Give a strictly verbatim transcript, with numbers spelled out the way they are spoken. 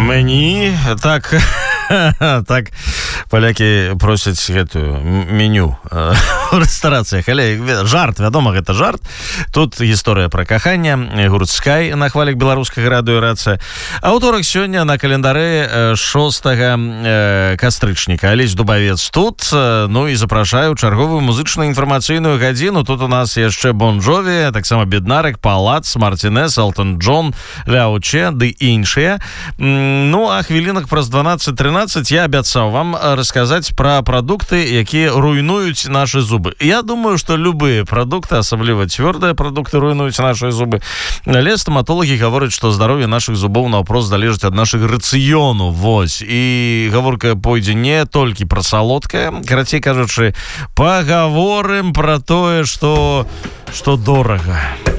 Мені так так палякі просяць гэтую меню у рэстарацыях, але жарт, вядома, гэта жарт. Тут гісторыя пра каханне, гурт Скай на хвалях беларускага радыё Рацыя. Аўторак сёння на календары шостага кастрычніка. Алесь Дубавец тут, ну і запрашаю чарговую музычную інфармацыйную гадзіну. Тут у нас яшчэ Бон Джові, таксама Беднарык, Палац, Мартинес, Элтон Джон, Ляуче ды іншыя. Ну, а хвілінак праз дванаццаць-трынаццаць я абяцаў вам расказаць пра прадукты, якія руйнуюць нашы зубы. Я думаю, што любыя прадукты, асабліва цвёрдыя прадукты, руйнуюць нашы зубы. Але стаматолагі гавораць, што здароўе нашых зубоў наўпрост залежыць ад нашых рацыёну. Вось. І гаворка пойдзе не толькі пра салодкае. Карацей кажучы, пагаворым пра тое, што, што дорага.